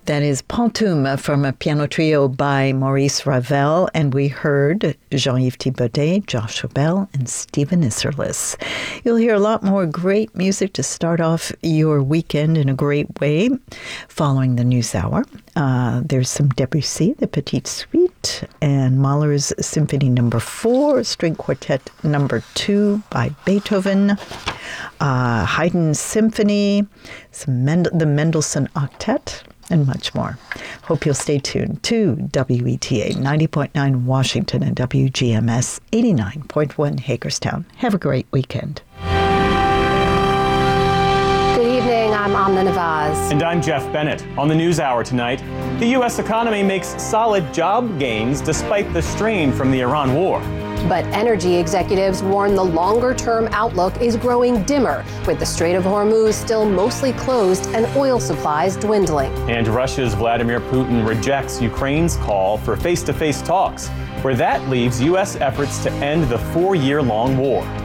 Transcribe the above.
That is Pantoum from a piano trio by Maurice Ravel, and we heard Jean-Yves Thibaudet, Joshua Bell, and Stephen Isserlis. You'll hear a lot more great music to start off your weekend in a great way following the news hour. There's some Debussy, the Petite Suite, and Mahler's Symphony No. 4, String Quartet No. 2 by Beethoven, Haydn's Symphony, the Mendelssohn Octet, and much more. Hope you'll stay tuned to WETA 90.9 Washington and WGMS 89.1 Hagerstown. Have a great weekend. Good evening, I'm Amna Nawaz. And I'm Jeff Bennett. On the News Hour tonight, the U.S. economy makes solid job gains despite the strain from the Iran war. But energy executives warn the longer-term outlook is growing dimmer, with the Strait of Hormuz still mostly closed and oil supplies dwindling. And Russia's Vladimir Putin rejects Ukraine's call for face-to-face talks, where that leaves U.S. efforts to end the 4-year-long war.